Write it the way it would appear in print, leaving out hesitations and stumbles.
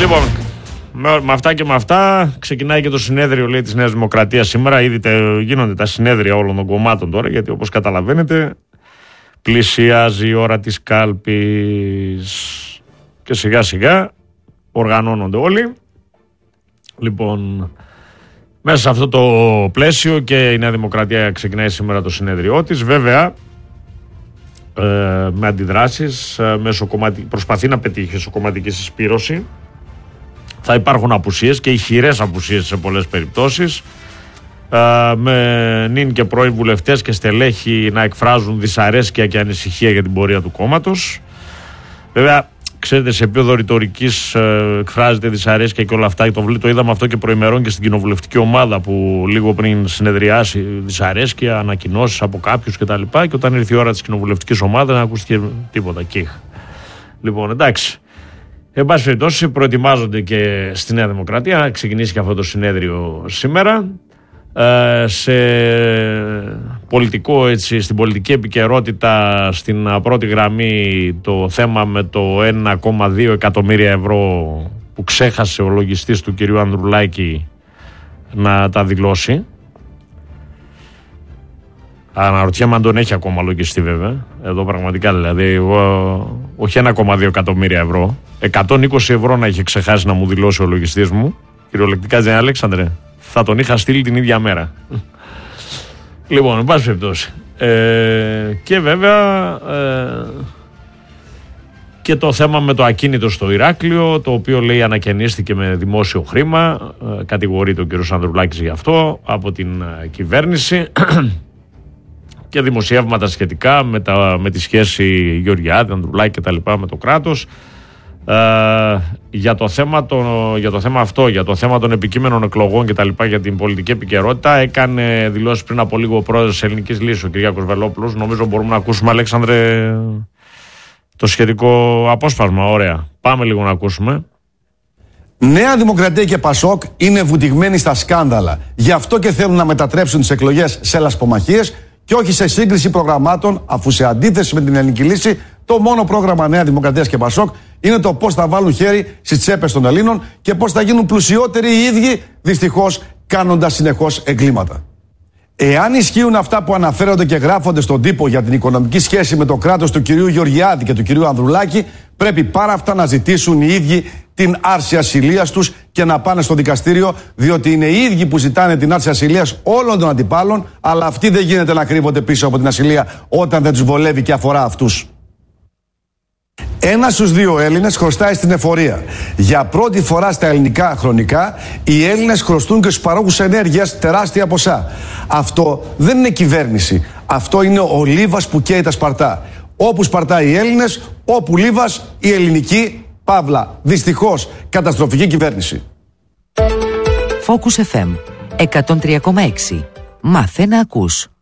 Λοιπόν, με αυτά και με αυτά ξεκινάει και το συνέδριο, λέει, της Νέας Δημοκρατίας σήμερα. Ήδη γίνονται τα συνέδρια όλων των κομμάτων τώρα, γιατί όπως καταλαβαίνετε πλησιάζει η ώρα της κάλπης και σιγά σιγά οργανώνονται όλοι. Λοιπόν, μέσα σε αυτό το πλαίσιο και η Νέα Δημοκρατία ξεκινάει σήμερα το συνέδριό της. Βέβαια, με αντιδράσεις, προσπαθεί να πετύχει εσωκομματική συσπήρωση. Θα υπάρχουν απουσίες και ηχηρές απουσίες σε πολλές περιπτώσεις, με νυν και πρώην βουλευτές και στελέχη να εκφράζουν δυσαρέσκεια και ανησυχία για την πορεία του κόμματος. Βέβαια, ξέρετε, σε επίπεδο ρητορικής εκφράζεται δυσαρέσκεια και όλα αυτά. Το είδαμε αυτό και προημερών και στην κοινοβουλευτική ομάδα που λίγο πριν συνεδριάσει, δυσαρέσκεια, ανακοινώσεις από κάποιους κτλ. Και όταν ήρθε η ώρα της κοινοβουλευτικής ομάδας δεν ακούστηκε τίποτα. Λοιπόν, εντάξει. Εν πάση περιπτώσει, προετοιμάζονται και στη Νέα Δημοκρατία να ξεκινήσει και αυτό το συνέδριο σήμερα. Σε πολιτικό, έτσι, στην πολιτική επικαιρότητα, στην πρώτη γραμμή το θέμα με το 1,2 εκατομμύρια ευρώ που ξέχασε ο λογιστής του κυρίου Ανδρουλάκη να τα δηλώσει. Αναρωτιέμαι αν τον έχει ακόμα λογιστή, βέβαια. Εδώ πραγματικά, δηλαδή, όχι 1,2 εκατομμύρια ευρώ, 120 ευρώ να είχε ξεχάσει να μου δηλώσει ο λογιστής μου. Κυριολεκτικά, δεν, Αλέξανδρε, θα τον είχα στείλει την ίδια μέρα. Λοιπόν, εν πάση περιπτώσει. Και βέβαια και το θέμα με το ακίνητο στο Ηράκλειο, το οποίο, λέει, ανακαινίστηκε με δημόσιο χρήμα. Κατηγορείται ο κ. Ανδρουλάκης γι' αυτό από την κυβέρνηση. Και δημοσιεύματα σχετικά με τη σχέση Γεωργιάδη, Ανδρουλάκη και τα λοιπά με το κράτος. Για το θέμα αυτό, για το θέμα των επικείμενων εκλογών και τα λοιπά, για την πολιτική επικαιρότητα, έκανε δηλώσεις πριν από λίγο ο πρόεδρος της Ελληνικής Λύσης, ο Κυριάκος Βελόπουλος. Νομίζω μπορούμε να ακούσουμε, Αλέξανδρε, το σχετικό απόσπασμα. Ωραία. Πάμε λίγο να ακούσουμε. Νέα Δημοκρατία και Πασόκ είναι βουτυγμένοι στα σκάνδαλα. Γι' αυτό και θέλουν να μετατρέψουν τις εκλογές σε λασπομαχίες και όχι σε σύγκριση προγραμμάτων, αφού σε αντίθεση με την Ελληνική Λύση, το μόνο πρόγραμμα Νέα Δημοκρατίας και Πασόκ είναι το πώς θα βάλουν χέρι στις τσέπες των Ελλήνων και πώς θα γίνουν πλουσιότεροι οι ίδιοι, δυστυχώς κάνοντας συνεχώς εγκλήματα. Εάν ισχύουν αυτά που αναφέρονται και γράφονται στον τύπο για την οικονομική σχέση με το κράτος του κυρίου Γεωργιάδη και του κυρίου Ανδρουλάκη, πρέπει πάρα αυτά να ζητήσουν οι ίδιοι την άρση ασυλίας τους και να πάνε στο δικαστήριο, διότι είναι οι ίδιοι που ζητάνε την άρση ασυλίας όλων των αντιπάλων, αλλά αυτοί δεν γίνεται να κρύβονται πίσω από την ασυλία όταν δεν τους βολεύει και αφορά αυτούς. Ένας στους δύο Έλληνες χρωστάει στην εφορία. Για πρώτη φορά στα ελληνικά χρονικά, οι Έλληνες χρωστούν και στους παρόχους ενέργειας τεράστια ποσά. Αυτό δεν είναι κυβέρνηση. Αυτό είναι ο Λίβας που καίει τα Σπαρτά. Όπου σπαρτάει οι Έλληνες, όπου Λίβας η ελληνική, παύλα, δυστυχώς, καταστροφική κυβέρνηση. Focus FM 103,6. Μάθε να ακούς.